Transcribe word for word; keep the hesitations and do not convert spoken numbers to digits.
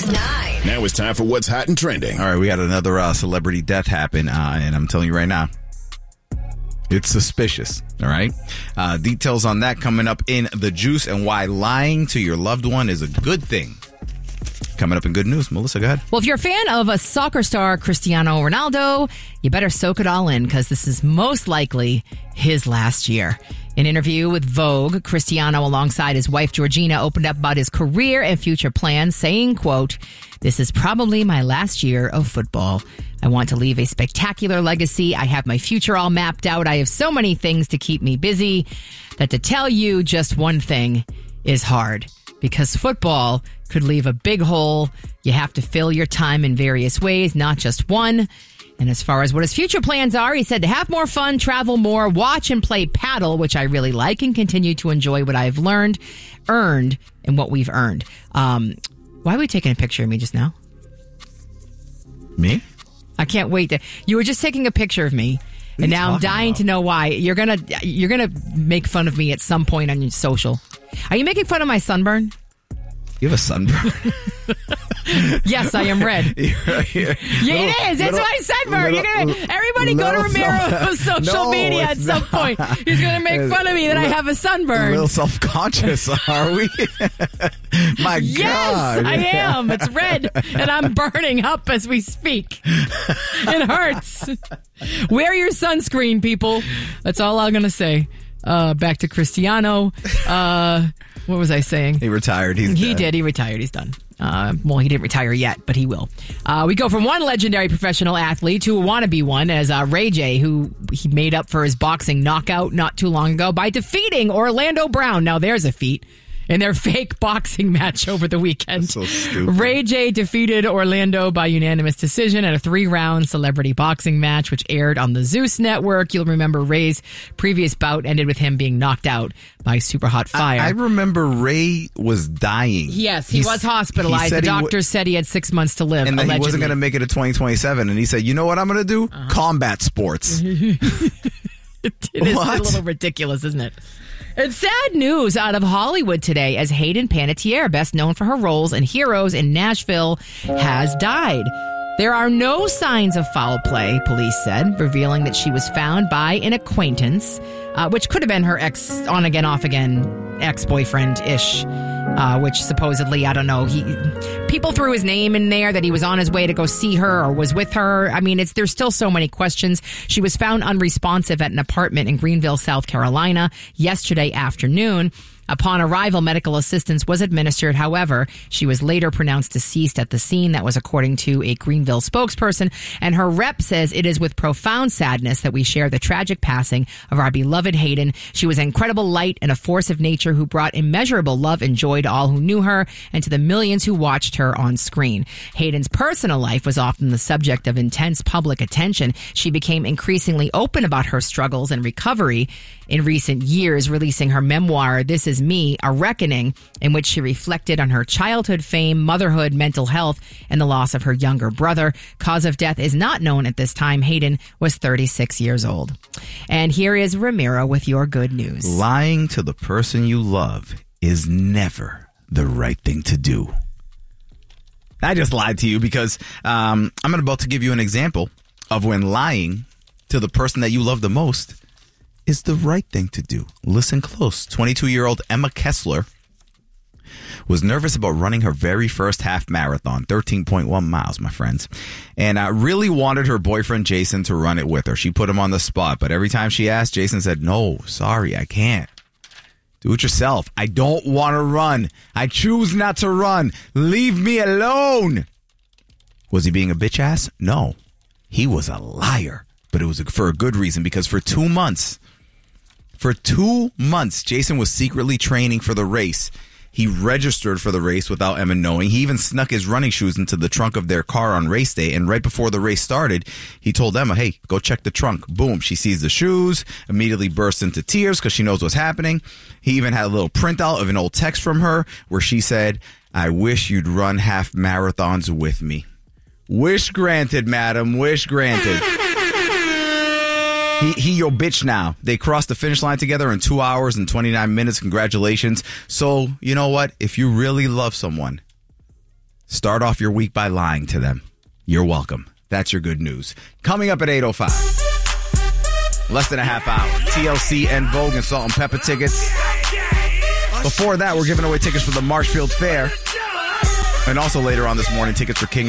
is nine. Now it's time for what's hot and trending. All right, we had another uh, celebrity death happen, uh, and I'm telling you right now, it's suspicious. All right. Uh, details on that coming up in The Juice and why lying to your loved one is a good thing. Coming up in good news. Melissa, go ahead. Well, if you're a fan of a soccer star, Cristiano Ronaldo, you better soak it all in because this is most likely his last year. In an interview with Vogue, Cristiano, alongside his wife Georgina, opened up about his career and future plans, saying, quote, "This is probably my last year of football. I want to leave a spectacular legacy. I have my future all mapped out. I have so many things to keep me busy that to tell you just one thing is hard because football could leave a big hole. You have to fill your time in various ways, not just one." And as far as what his future plans are, he said to have more fun, travel more, watch and play paddle, which I really like, and continue to enjoy what I've learned, earned, and what we've earned. Um, why are we taking a picture of me just now? Me? I can't wait to. You were just taking a picture of me, and now I'm dying about? to know why. You're gonna you're gonna make fun of me at some point on your social. Are you making fun of my sunburn? You have a sunburn. Yes, I am red. You're, you're, Yeah, little, it is. It's little, my sunburn. little, You're gonna everybody go to little Romero's self- social No, media at it's some not. point. He's gonna make fun of me that I have a A sunburn. little self-conscious, are we? My Yes, God. I am. It's red, and I'm burning up as we speak. It hurts. Wear your sunscreen, people. That's all I'm gonna say. Uh, back to Cristiano. Uh, what was I saying? He retired. He's He dead. did. He retired. He's done. Uh, well, he didn't retire yet, but he will. Uh, we go from one legendary professional athlete to a wannabe one as uh, Ray J, who he made up for his boxing knockout not too long ago by defeating Orlando Brown. Now, there's a feat. In their fake boxing match over the weekend. That's so stupid. Ray J defeated Orlando by unanimous decision at a three-round celebrity boxing match, which aired on the Zeus Network. You'll remember Ray's previous bout ended with him being knocked out by super hot fire. I, I remember Ray was dying. Yes, he He's- was hospitalized. he The said he w- doctors said he had six months to live, and that allegedly. he wasn't going to make it to twenty twenty-seven. And he said, you know what I'm going to do? Uh-huh. Combat sports. It is What? a little ridiculous, isn't it? It's sad news out of Hollywood today as Hayden Panettiere, best known for her roles in Heroes in Nashville, has died. There are no signs of foul play, police said, revealing that she was found by an acquaintance, uh, which could have been her ex, on-again, off-again ex-boyfriend-ish, uh, which supposedly, I don't know, he people threw his name in there that he was on his way to go see her or was with her. I mean, it's there's still so many questions. She was found unresponsive at an apartment in Greenville, South Carolina, yesterday afternoon. Upon arrival, medical assistance was administered. However, she was later pronounced deceased at the scene. That was according to a Greenville spokesperson. And her rep says it is with profound sadness that we share the tragic passing of our beloved Hayden. She was an incredible light and a force of nature who brought immeasurable love and joy to all who knew her and to the millions who watched her on screen. Hayden's personal life was often the subject of intense public attention. She became increasingly open about her struggles and recovery in recent years, releasing her memoir, This Is Me, A Reckoning, in which she reflected on her childhood fame, motherhood, mental health, and the loss of her younger brother. Cause of death is not known at this time. Hayden was thirty-six years old. And here is Ramiro with your good news. Lying to the person you love is never the right thing to do. I just lied to you because um, I'm about to give you an example of when lying to the person that you love the most is the right thing to do. Listen close. twenty-two-year-old Emma Kessler was nervous about running her very first half marathon, thirteen point one miles, my friends, and uh, really wanted her boyfriend Jason to run it with her. She put him on the spot, but every time she asked, Jason said, no, sorry, I can't. Do it yourself. I don't want to run. I choose not to run. Leave me alone. Was he being a bitch ass? No. He was a liar, but it was for a good reason, because for two months, For two months, Jason was secretly training for the race. He registered for the race without Emma knowing. He even snuck his running shoes into the trunk of their car on race day. And right before the race started, he told Emma, hey, go check the trunk. Boom. She sees the shoes, immediately bursts into tears because she knows what's happening. He even had a little printout of an old text from her where she said, I wish you'd run half marathons with me. Wish granted, madam. Wish granted. He, he your bitch now. They crossed the finish line together in two hours and twenty-nine minutes. Congratulations. So, you know what? If you really love someone, Start off your week by lying to them. You're welcome. That's your good news. Coming up at eight oh five. Less than a half hour. T L C and Vogue and Salt and Pepper tickets. Before that, we're giving away tickets for the Marshfield Fair. And also later on this morning, tickets for King